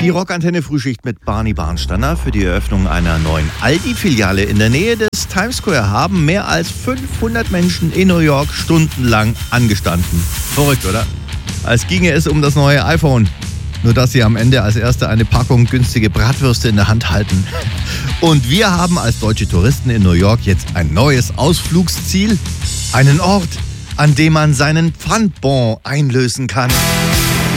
Die Rockantenne-Frühschicht mit Barney Barnsteiner für die Eröffnung einer neuen Aldi-Filiale in der Nähe des Times Square haben mehr als 500 Menschen in New York stundenlang angestanden. Verrückt, oder? Als ginge es um das neue iPhone. Nur dass sie am Ende als Erste eine Packung günstige Bratwürste in der Hand halten. Und wir haben als deutsche Touristen in New York jetzt ein neues Ausflugsziel. Einen Ort, an dem man seinen Pfandbon einlösen kann.